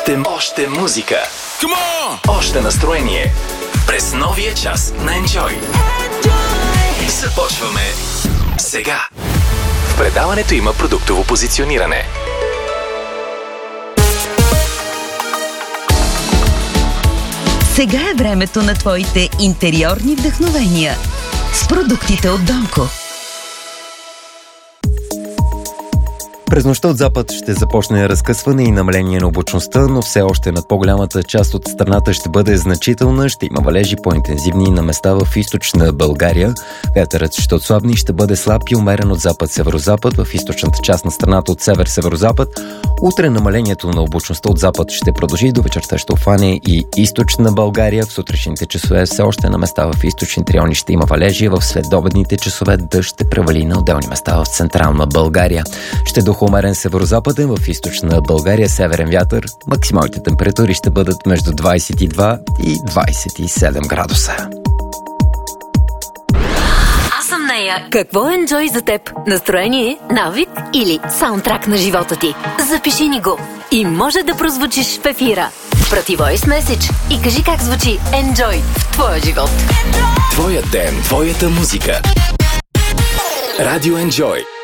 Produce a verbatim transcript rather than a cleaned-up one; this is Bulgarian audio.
Още, още музика. Още настроение. През новия час на Enjoy. Enjoy. Започваме сега. В предаването има продуктово позициониране. Сега е времето на твоите интериорни вдъхновения с продуктите от Донко. През нощта от запад ще започне разкъсване и намаление на облачността, но все още над по-голямата част от страната ще бъде значителна, ще има валежи по-интензивни на места в източна България. Вятърът ще отслабне и ще бъде слаб и умерен от запад-северозапад в източната част на страната от север-северозапад. Утре намалението на облачността от запад ще продължи, до вечерта ще обхване и източна България. В сутрешните часове все още на места в източните райони ще има валежи, в следобедните часове дъжд ще превали на отделни места в централна България. Ще умерен северозападен, в източна България северен вятър. Максималните температури ще бъдат между двадесет и два и двадесет и седем градуса. Аз съм нея. Какво е Enjoy за теб? Настроение, навик или саундтрак на живота ти? Запиши ни го и може да прозвучиш в ефира. Прати voice message и кажи как звучи Enjoy в твоя живот. Твоя ден, твоята музика. Радио Enjoy.